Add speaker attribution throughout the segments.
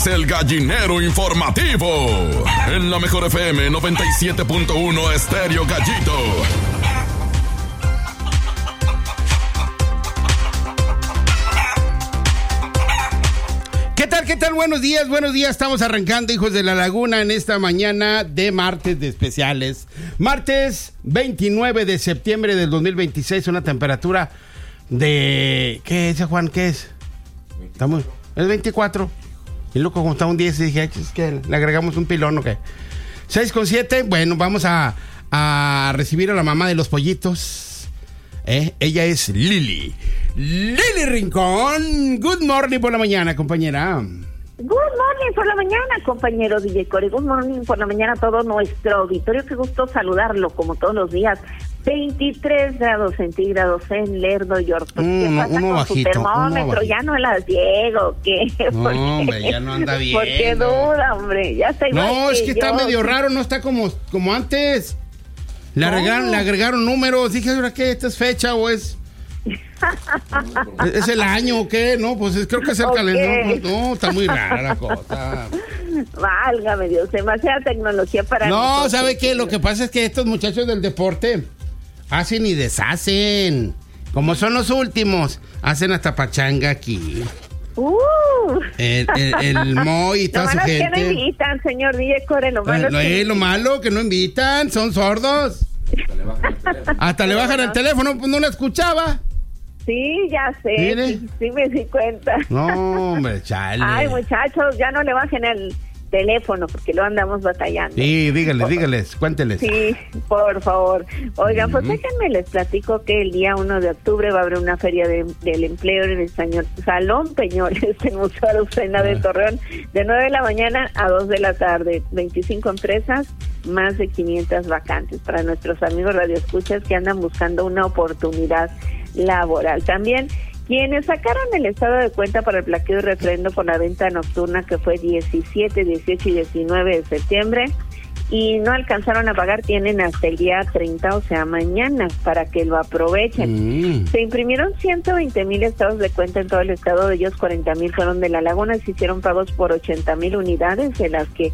Speaker 1: El gallinero informativo. En la mejor FM 97.1 Estéreo Gallito.
Speaker 2: ¿Qué tal? Buenos días. Estamos arrancando, hijos de la laguna, en esta mañana de martes de especiales. Martes 29 de septiembre del 2026, una temperatura de... ¿Qué es, Juan? ¿Qué es? Estamos... Es 24. Y loco, como está un 10, dije, es que le agregamos un pilón, ¿o qué? 6:7, bueno, vamos a recibir a la mamá de los pollitos. Ella es Lili Rincón. Good morning por la mañana, compañera.
Speaker 3: Good morning por la mañana, compañero DJ Core. Good morning por la mañana a todo nuestro auditorio. Qué gusto saludarlo, como todos los días. 23 grados centígrados en Lerdo, York.
Speaker 2: Uno bajito,
Speaker 3: su termómetro? Ya no las llego, ¿qué?
Speaker 2: No, hombre, ya no anda bien.
Speaker 3: ¿Por qué duda, hombre? Ya está igual.
Speaker 2: No, es que está medio raro, no está como antes. Le agregaron números. Dije, ¿ahora qué? ¿Esta es fecha o es...? ¿Es el año o qué? No, pues creo que es el calendario. No, está muy rara la cosa.
Speaker 3: Válgame Dios, demasiada tecnología para
Speaker 2: No, ¿sabe qué? Lo que pasa es que estos muchachos del deporte hacen y deshacen. Como son los últimos, hacen hasta pachanga aquí. El Moy y toda su gente.
Speaker 3: Que no invitan, señor DJ Core, lo
Speaker 2: malo que no invitan, son sordos. Hasta le bajan el teléfono, pues no la escuchaba.
Speaker 3: Sí, ya sé, sí me di cuenta.
Speaker 2: No, hombre, chale.
Speaker 3: Ay, muchachos, ya no le bajen el teléfono porque lo andamos batallando.
Speaker 2: Sí, dígales, cuénteles.
Speaker 3: Sí, por favor. Oigan, pues déjenme les platico que el día 1 de octubre va a haber una feria del empleo en el Salón Peñoles en Museo Arousena de Torreón, de 9 de la mañana a 2 de la tarde. 25 empresas, más de 500 vacantes para nuestros amigos radioescuchas que andan buscando una oportunidad laboral. También quienes sacaron el estado de cuenta para el plaqueo y refrendo por la venta nocturna que fue 17, 18 y 19 de septiembre y no alcanzaron a pagar, tienen hasta el día 30, o sea, mañana, para que lo aprovechen. Se imprimieron 120,000 estados de cuenta en todo el estado, de ellos 40,000 fueron de La Laguna, se hicieron pagos por 80,000 unidades, de las que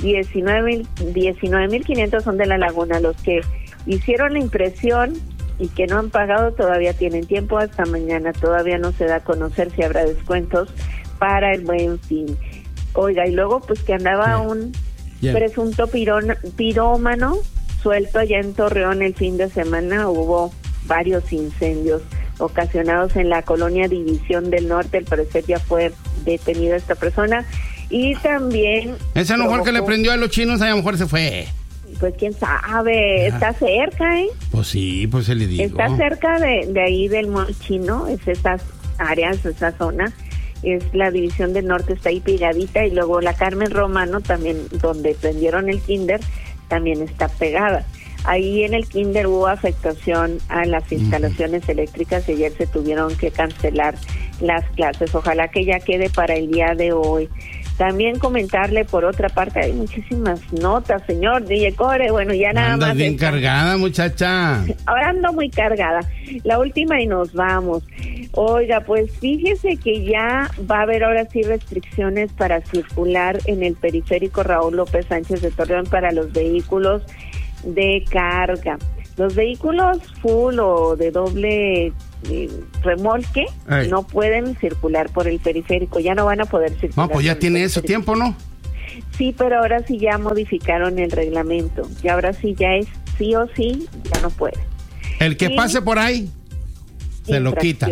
Speaker 3: 19,500 son de La Laguna. Los que hicieron la impresión y que no han pagado todavía tienen tiempo hasta mañana, todavía no se da a conocer si habrá descuentos para el Buen Fin. Oiga, y luego pues que andaba un presunto pirómano suelto allá en Torreón el fin de semana. Hubo varios incendios ocasionados en la colonia División del Norte, al parecer ya fue detenida esta persona. Y también...
Speaker 2: Esa mujer que le prendió a los chinos, a lo mejor se fue.
Speaker 3: Pues quién sabe, está cerca, ¿eh?
Speaker 2: Pues sí, pues se le digo.
Speaker 3: Está cerca de ahí del mall chino, es esas áreas, esa zona, es la División del Norte, está ahí pegadita, y luego la Carmen Romano también, donde prendieron el kinder, también está pegada. Ahí en el kinder hubo afectación a las instalaciones eléctricas y ayer se tuvieron que cancelar las clases. Ojalá que ya quede para el día de hoy. También comentarle, por otra parte, hay muchísimas notas, señor DJ Core. Bueno, ya nada más.
Speaker 2: Andas bien cargada, muchacha.
Speaker 3: Ahora ando muy cargada. La última y nos vamos. Oiga, pues fíjese que ya va a haber ahora sí restricciones para circular en el periférico Raúl López Sánchez de Torreón para los vehículos de carga. Los vehículos full o de doble remolque no pueden circular por el periférico, ya no van a poder circular.
Speaker 2: No, pues ya tiene eso tiempo, ¿no?
Speaker 3: Sí, pero ahora sí ya modificaron el reglamento, y ahora sí ya es sí o sí, ya no puede.
Speaker 2: El que pase por ahí se lo quita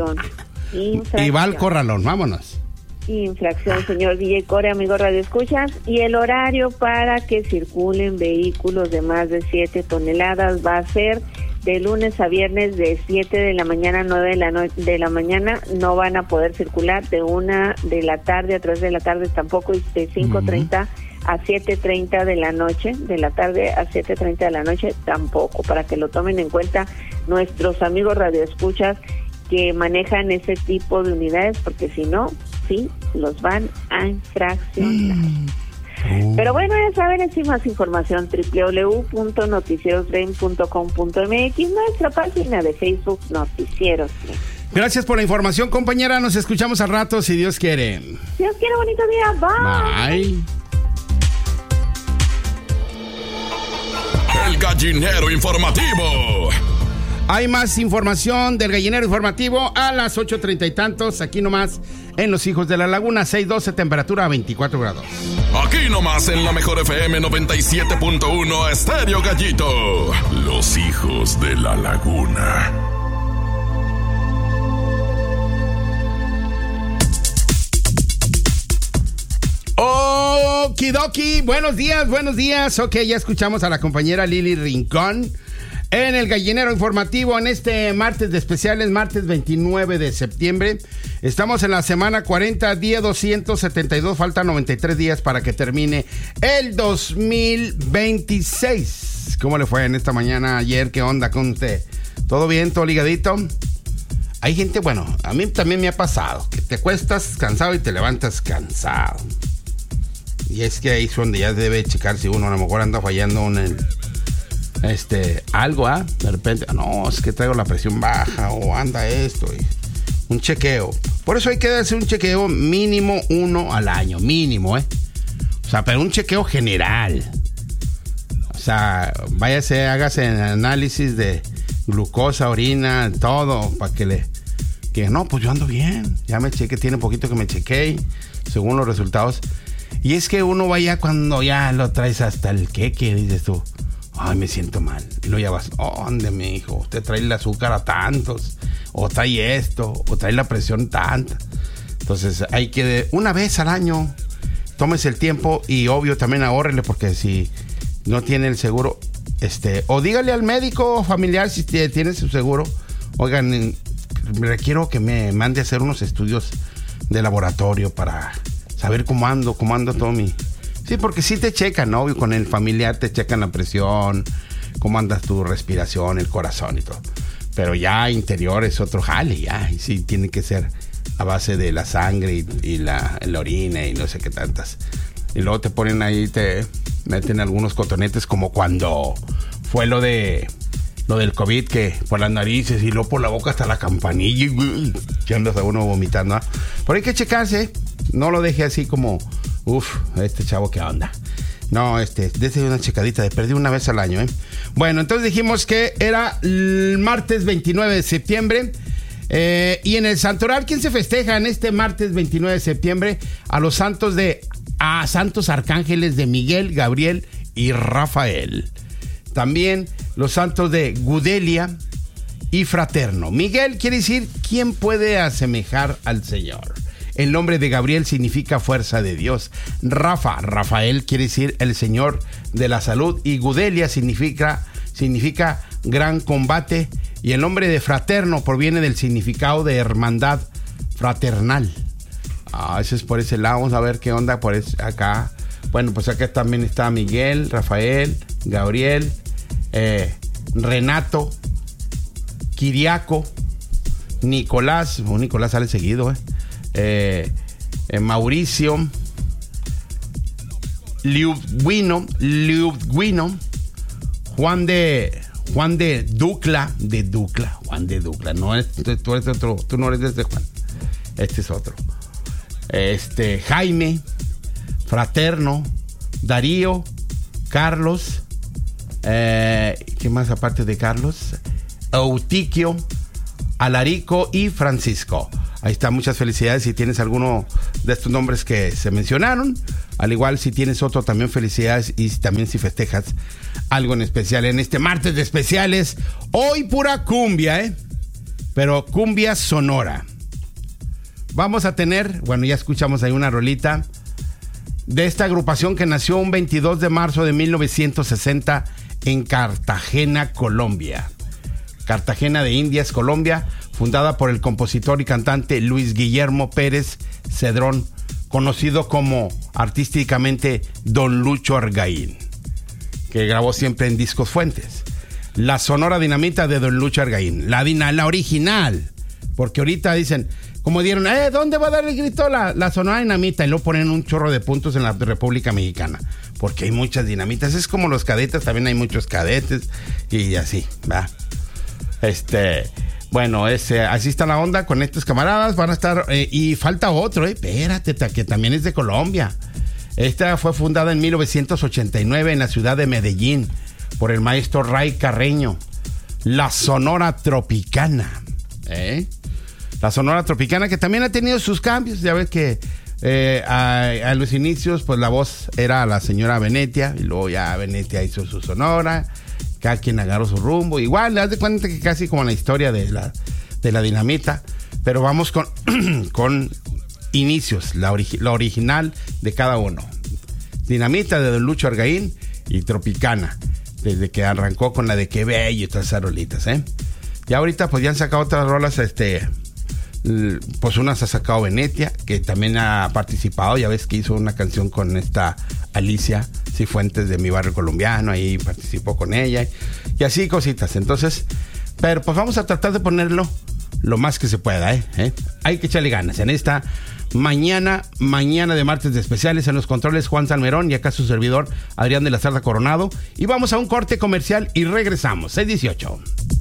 Speaker 2: y va al corralón, vámonos.
Speaker 3: Infracción, señor DJ Core, amigo Radio Escuchas. Y el horario para que circulen vehículos de más de 7 toneladas va a ser de lunes a viernes de 7 de la mañana a 9 de la mañana. No van a poder circular de 1 de la tarde a 3 de la tarde tampoco, y de 5:30 a 7:30 de la noche, de la tarde a 7:30 de la noche tampoco, para que lo tomen en cuenta nuestros amigos radioescuchas que manejan ese tipo de unidades, porque si no, sí, los van a infraccionar. Pero bueno, ya saben, es más información, www.noticierostren.com.mx, nuestra página de Facebook Noticieros Tren.
Speaker 2: Gracias por la información, compañera. Nos escuchamos al rato, si Dios quiere.
Speaker 3: Dios quiere, bonito día. Bye.
Speaker 2: Bye.
Speaker 1: El gallinero informativo.
Speaker 2: Hay más información del gallinero informativo a las 8:30 y tantos, aquí nomás en Los Hijos de la Laguna, 6:12, temperatura 24 grados.
Speaker 1: Aquí nomás en la mejor FM 97.1 Estéreo Gallito. Los Hijos de la Laguna.
Speaker 2: Okidoki, buenos días. Ok, ya escuchamos a la compañera Lili Rincón en el gallinero informativo en este martes de especiales, martes 29 de septiembre. Estamos en la semana 40, día 272, faltan 93 días para que termine el 2026. ¿Cómo le fue en esta mañana ayer? ¿Qué onda con usted? ¿Todo bien? ¿Todo ligadito? Hay gente, bueno, a mí también me ha pasado, que te acuestas cansado y te levantas cansado. Y es que ahí es donde ya debe checar si uno a lo mejor anda fallando en el, algo, de repente, no, es que traigo la presión baja o anda esto, y un chequeo. Por eso hay que hacer un chequeo mínimo 1 al año, mínimo, O sea, pero un chequeo general. O sea, váyase, hágase análisis de glucosa, orina, todo, para que no, pues yo ando bien, ya me chequeé, tiene poquito que me chequeé, según los resultados. Y es que uno vaya cuando ya lo traes hasta el queque, dices tú, ay, me siento mal. Y luego ya vas, ¿dónde, mi hijo? Usted trae el azúcar a tantos, o trae esto, o trae la presión tanta. Entonces hay que, una vez al año, tómese el tiempo y obvio también ahórrele, porque si no tiene el seguro, o dígale al médico familiar si tiene su seguro, oigan, requiero que me mande a hacer unos estudios de laboratorio para saber cómo ando todo mi... Sí, porque sí te checan, ¿no? Obvio, con el familiar te checan la presión, cómo andas tu respiración, el corazón y todo. Pero ya interior es otro jale, ya. Y sí, tiene que ser a base de la sangre y la orina y no sé qué tantas. Y luego te ponen ahí, te meten algunos cotonetes, como cuando fue lo del COVID, que por las narices y luego por la boca hasta la campanilla, que andas a uno vomitando, ¿eh? Pero hay que checarse, no lo deje así como, este chavo, ¿qué onda? No, dése una checadita, de perder una vez al año, Bueno, entonces dijimos que era el martes 29 de septiembre, y en el santoral, ¿quién se festeja en este martes 29 de septiembre? A los santos santos arcángeles de Miguel, Gabriel y Rafael. También los santos de Gudelia y Fraterno. Miguel quiere decir, ¿quién puede asemejar al Señor? El nombre de Gabriel significa fuerza de Dios. Rafael quiere decir el Señor de la salud. Y Gudelia significa gran combate. Y el nombre de Fraterno proviene del significado de hermandad fraternal. Eso es por ese lado. Vamos a ver qué onda por acá. Bueno, pues acá también está Miguel, Rafael, Gabriel, Renato, Kiriaco, Nicolás. Nicolás sale seguido, Mauricio, Liudguino, Juan de Ducla, Juan de Ducla. No, tú eres otro, tú no eres de este Juan. Este es otro. Jaime, Fraterno, Darío, Carlos, ¿qué más aparte de Carlos? Eutiquio, Alarico y Francisco. Ahí está, muchas felicidades si tienes alguno de estos nombres que se mencionaron. Al igual, si tienes otro, también felicidades. Y también si festejas algo en especial en este martes de especiales. Hoy pura cumbia, pero cumbia sonora. Vamos a tener, bueno, ya escuchamos ahí una rolita de esta agrupación que nació un 22 de marzo de 1960 en Cartagena, Colombia. Cartagena de Indias, Colombia, fundada por el compositor y cantante Luis Guillermo Pérez Cedrón, conocido como artísticamente Don Lucho Argaín, que grabó siempre en Discos Fuentes. La Sonora Dinamita de Don Lucho Argaín, la original, porque ahorita dicen, como dieron, ¿dónde va a dar el grito la Sonora Dinamita? Y luego ponen un chorro de puntos en la República Mexicana, porque hay muchas dinamitas. Es como los cadetes, también hay muchos cadetes y así, ¿va? Bueno, así está la onda con estos camaradas. Van a estar, y falta otro, espérate, que también es de Colombia. Esta fue fundada en 1989 en la ciudad de Medellín por el maestro Ray Carreño. La Sonora Tropicana. La Sonora Tropicana, que también ha tenido sus cambios. Ya ves que a los inicios, pues la voz era la señora Venetia, y luego ya Venetia hizo su Sonora. Cada quien agarró su rumbo. Igual, haz de cuenta que casi como la historia de la Dinamita. Pero vamos con inicios, la original de cada uno. Dinamita de Don Lucho Argaín y Tropicana, desde que arrancó con la de Qué Bello y todas esas rolitas, Ya ahorita pues ya han sacado otras rolas, pues unas ha sacado Venetia, que también ha participado. Ya ves que hizo una canción con esta Alicia Cifuentes de Mi Barrio Colombiano, ahí participó con ella, y así cositas. Entonces, pero pues vamos a tratar de ponerlo lo más que se pueda, Hay que echarle ganas en esta mañana de martes de especiales. En los controles Juan Salmerón y acá su servidor Adrián de la Cerda Coronado, y vamos a un corte comercial y regresamos. 6:18.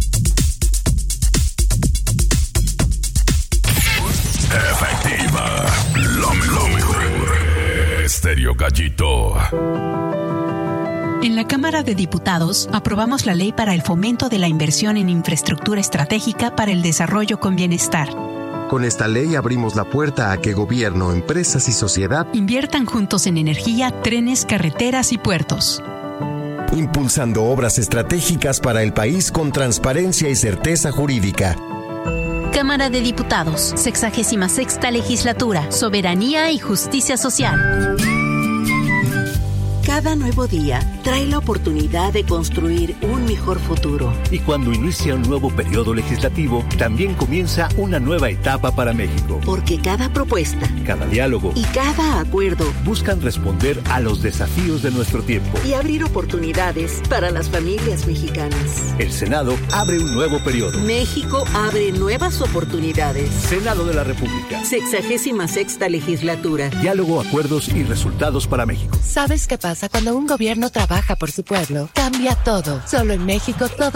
Speaker 1: Efectiva, lo mejor. Estéreo Gallito.
Speaker 4: En la Cámara de Diputados aprobamos la ley para el fomento de la inversión en infraestructura estratégica para el desarrollo con bienestar.
Speaker 5: Con esta ley abrimos la puerta a que gobierno, empresas y sociedad
Speaker 4: inviertan juntos en energía, trenes, carreteras y puertos.
Speaker 5: Impulsando obras estratégicas para el país con transparencia y certeza jurídica.
Speaker 6: Cámara de Diputados, 66ª Legislatura, Soberanía y Justicia Social.
Speaker 7: Cada nuevo día trae la oportunidad de construir un mejor futuro.
Speaker 8: Y cuando inicia un nuevo periodo legislativo, también comienza una nueva etapa para México.
Speaker 7: Porque cada propuesta,
Speaker 8: cada diálogo
Speaker 7: y cada acuerdo
Speaker 8: buscan responder a los desafíos de nuestro tiempo
Speaker 7: y abrir oportunidades para las familias mexicanas.
Speaker 8: El Senado abre un nuevo periodo.
Speaker 7: México abre nuevas oportunidades.
Speaker 8: Senado de la República.
Speaker 7: 66ª Legislatura.
Speaker 8: Diálogo, acuerdos y resultados para México.
Speaker 9: ¿Sabes qué pasa cuando un gobierno trabaja por su pueblo? Cambia todo. Solo en México todo